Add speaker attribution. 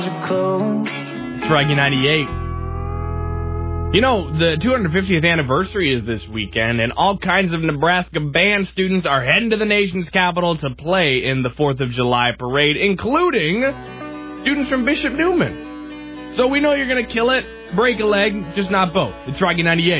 Speaker 1: It's Froggy 98. You know, the 250th anniversary is this weekend, and all kinds of Nebraska band students are heading to the nation's capital to play in the 4th of July parade, including students from Bishop Neumann. So we know you're going to kill it, break a leg, just not both. It's Froggy 98.